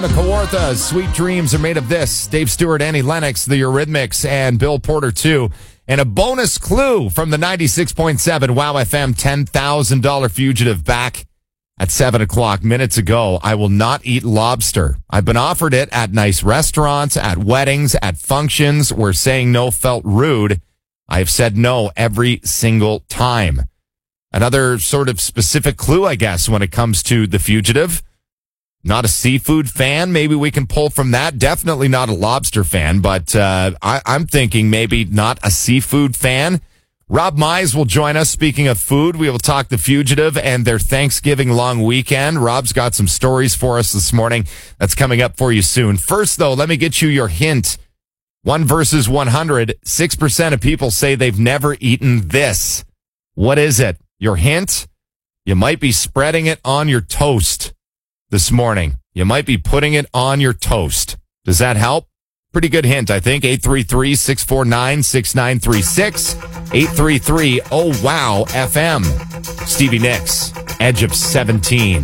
the Kawarthas. Sweet dreams are made of this. Dave Stewart, Annie Lennox, the Eurythmics, and Bill Porter, too. And a bonus clue from the 96.7 Wow FM $10,000 fugitive back at 7 o'clock minutes ago. I will not eat lobster. I've been offered it at nice restaurants, at weddings, at functions where saying no felt rude. I have said no every single time. Another sort of specific clue, I guess, when it comes to the fugitive. Not a seafood fan. Maybe we can pull from that. Definitely not a lobster fan, but I'm thinking maybe not a seafood fan. Rob Mize will join us. Speaking of food, we will talk the fugitive and their Thanksgiving long weekend. Rob's got some stories for us this morning. That's coming up for you soon. First, though, let me get you your hint. 1 versus 100. 6% of people say they've never eaten this. What is it? Your hint? You might be spreading it on your toast this morning. You might be putting it on your toast. Does that help? Pretty good hint, I think. 833-649-6936. 833-OWOW-FM. Stevie Nicks, Edge of 17.